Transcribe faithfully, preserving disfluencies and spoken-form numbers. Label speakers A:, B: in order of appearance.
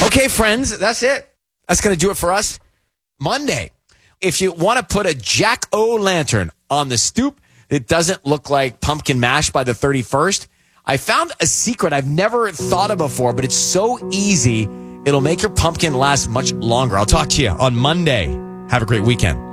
A: Okay, friends, that's it. That's going to do it for us. Monday, if you want to put a jack-o'-lantern on the stoop that doesn't look like pumpkin mash by the thirty-first, I found a secret I've never thought of before, but it's so easy, it'll make your pumpkin last much longer. I'll talk to you on Monday. Have a great weekend.